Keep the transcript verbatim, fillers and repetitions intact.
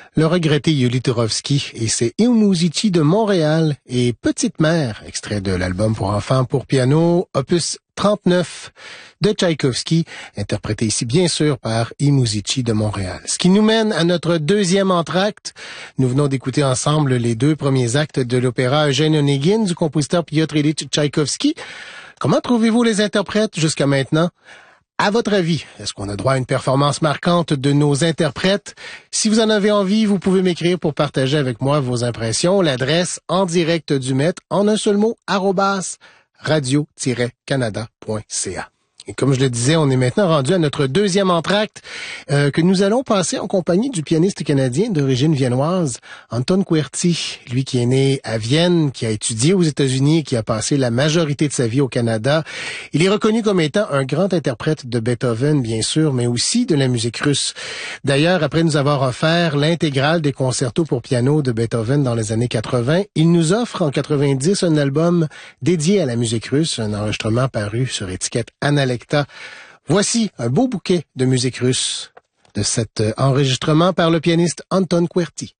le regretté Yuli Turovsky et ses I Muzyci de Montréal et Petite Mère, extrait de l'album pour enfants pour piano, opus trente-neuf de Tchaïkovski, interprété ici bien sûr par I Muzyci de Montréal. Ce qui nous mène à notre deuxième entracte. Nous venons d'écouter ensemble les deux premiers actes de l'opéra Eugène Onegin du compositeur Piotr Ilyich Tchaïkovski. Comment trouvez-vous les interprètes jusqu'à maintenant? À votre avis, est-ce qu'on a droit à une performance marquante de nos interprètes? Si vous en avez envie, vous pouvez m'écrire pour partager avec moi vos impressions. L'adresse en direct du Met, en un seul mot, arobase radio tiret canada point c a. Et comme je le disais, on est maintenant rendu à notre deuxième entracte euh, que nous allons passer en compagnie du pianiste canadien d'origine viennoise, Anton Kuerti. Lui qui est né à Vienne, qui a étudié aux États-Unis et qui a passé la majorité de sa vie au Canada. Il est reconnu comme étant un grand interprète de Beethoven, bien sûr, mais aussi de la musique russe. D'ailleurs, après nous avoir offert l'intégrale des concertos pour piano de Beethoven dans les années quatre-vingts, il nous offre en quatre-vingt-dix un album dédié à la musique russe, un enregistrement paru sur étiquette Analecta. Voici un beau bouquet de musique russe de cet enregistrement par le pianiste Anton Kuerti.